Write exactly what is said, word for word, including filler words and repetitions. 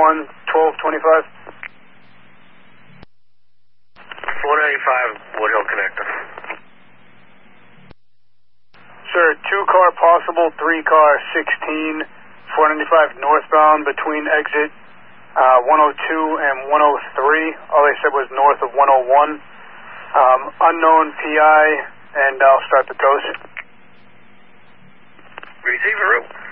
one, twelve twenty-five. four ninety-five, Woodhill Connector. Sir, two car possible, three car sixteen, four ninety-five northbound between exit uh, one oh two and one oh three. All they said was north of one oh one. Um, unknown P I, and I'll start the coast. Receiver route.